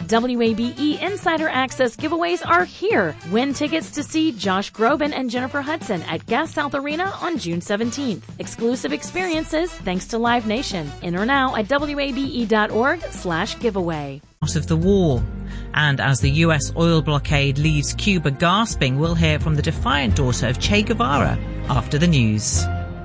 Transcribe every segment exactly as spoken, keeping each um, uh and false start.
W A B E Insider Access giveaways are here. Win tickets to see Josh Groban and Jennifer Hudson at Gas South Arena on June seventeenth. Exclusive experiences thanks to Live Nation. Enter now at W A B E dot org slash giveaway. Out of the war. And as the U S oil blockade leaves Cuba gasping, we'll hear from the defiant daughter of Che Guevara after the news.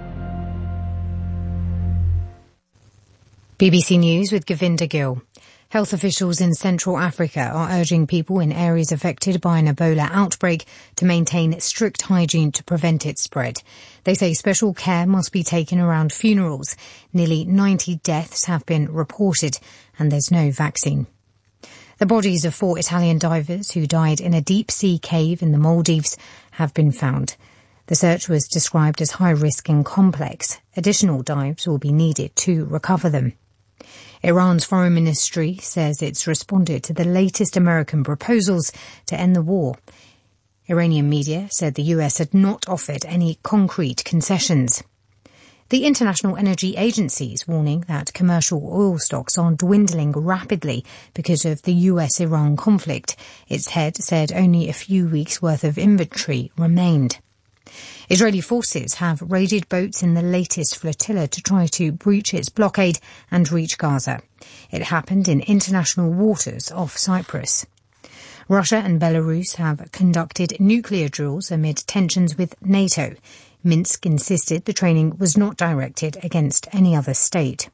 B B C News with Govinda Gill. Health officials in Central Africa are urging people in areas affected by an Ebola outbreak to maintain strict hygiene to prevent its spread. They say special care must be taken around funerals. Nearly ninety deaths have been reported and there's no vaccine. The bodies of four Italian divers who died in a deep-sea cave in the Maldives have been found. The search was described as high risk and complex. Additional dives will be needed to recover them. Iran's foreign ministry says it's responded to the latest American proposals to end the war. Iranian media said the U S had not offered any concrete concessions. The International Energy Agency is warning that commercial oil stocks are dwindling rapidly because of the U S Iran conflict. Its head said only a few weeks' worth of inventory remained. Israeli forces have raided boats in the latest flotilla to try to breach its blockade and reach Gaza. It happened in international waters off Cyprus. Russia and Belarus have conducted nuclear drills amid tensions with NATO. Minsk insisted the training was not directed against any other state.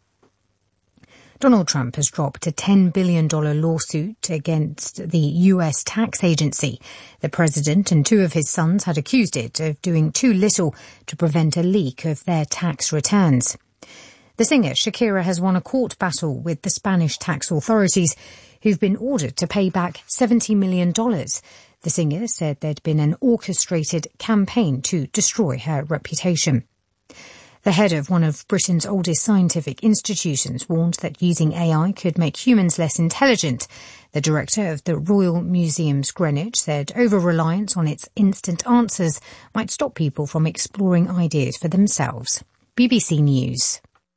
Donald Trump has dropped a ten billion dollars lawsuit against the U S tax agency. The president and two of his sons had accused it of doing too little to prevent a leak of their tax returns. The singer Shakira has won a court battle with the Spanish tax authorities, who've been ordered to pay back seventy million dollars. The singer said there'd been an orchestrated campaign to destroy her reputation. The head of one of Britain's oldest scientific institutions warned that using A I could make humans less intelligent. The director of the Royal Museums Greenwich said over-reliance on its instant answers might stop people from exploring ideas for themselves. B B C News.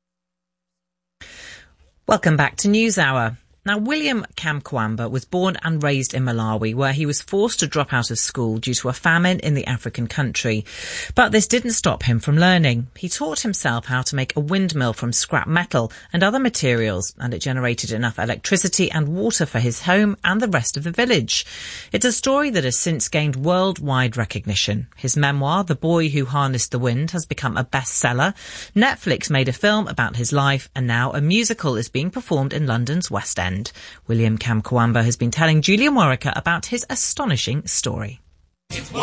Welcome back to NewsHour. Now, William Kamkwamba was born and raised in Malawi, where he was forced to drop out of school due to a famine in the African country. But this didn't stop him from learning. He taught himself how to make a windmill from scrap metal and other materials, and it generated enough electricity and water for his home and the rest of the village. It's a story that has since gained worldwide recognition. His memoir, The Boy Who Harnessed the Wind, has become a bestseller. Netflix made a film about his life, and now a musical is being performed in London's West End. William Kamkwamba has been telling Julian Warwicker about his astonishing story. It's